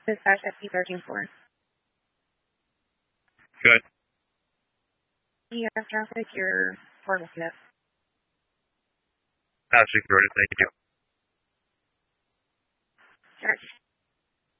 Dispatch SC-13-4. Good. You have traffic, your portal yes. Security, thank you. Sure.